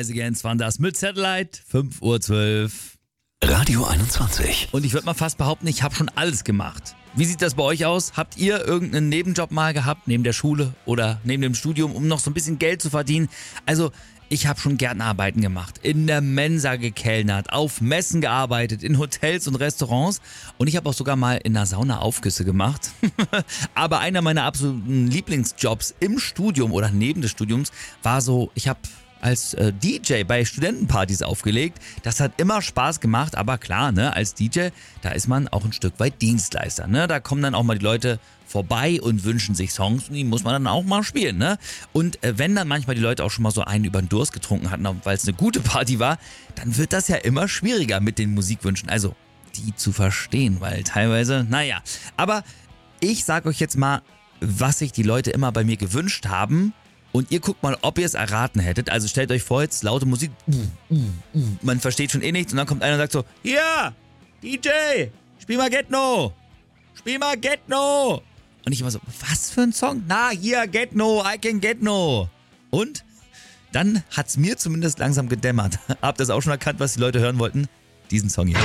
Rise Against waren das mit Satellite, 5:12 Uhr. Radio 21. Und ich würde mal fast behaupten, ich habe schon alles gemacht. Wie sieht das bei euch aus? Habt ihr irgendeinen Nebenjob mal gehabt, neben der Schule oder neben dem Studium, um noch so ein bisschen Geld zu verdienen? Also, ich habe schon Gärtnerarbeiten gemacht, in der Mensa gekellnert, auf Messen gearbeitet, in Hotels und Restaurants und ich habe auch sogar mal in der Sauna Aufgüsse gemacht. Aber einer meiner absoluten Lieblingsjobs im Studium oder neben des Studiums war so, ich habe als DJ bei Studentenpartys aufgelegt. Das hat immer Spaß gemacht, aber klar, ne, als DJ, da ist man auch ein Stück weit Dienstleister, ne? Da kommen dann auch mal die Leute vorbei und wünschen sich Songs und die muss man dann auch mal spielen, ne? Und wenn dann manchmal die Leute auch schon mal so einen über den Durst getrunken hatten, weil es eine gute Party war, dann wird das ja immer schwieriger mit den Musikwünschen, also die zu verstehen, weil teilweise, naja. Aber ich sag euch jetzt mal, was sich die Leute immer bei mir gewünscht haben. Und ihr guckt mal, ob ihr es erraten hättet. Also stellt euch vor, jetzt laute Musik. Man versteht schon eh nichts. Und dann kommt einer und sagt so, ja, DJ, spiel mal Get No. Spiel mal Get No. Und ich immer so, was für ein Song? Na, hier, Get No, I can get no. Und dann hat's mir zumindest langsam gedämmert. Habt ihr das auch schon erkannt, was die Leute hören wollten? Diesen Song hier.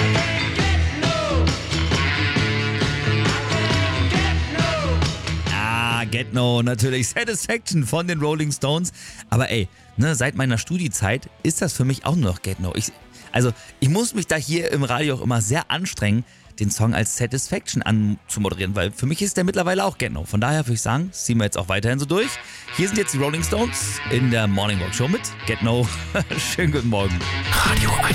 Get No, natürlich Satisfaction von den Rolling Stones. Aber ey, ne, seit meiner Studiezeit ist das für mich auch nur noch Get No. Ich muss mich da hier im Radio auch immer sehr anstrengen, den Song als Satisfaction anzumoderieren, weil für mich ist der mittlerweile auch Get No. Von daher würde ich sagen, das ziehen wir jetzt auch weiterhin so durch. Hier sind jetzt die Rolling Stones in der Morning Walk Show mit Get No. Schönen guten Morgen. Radio 21.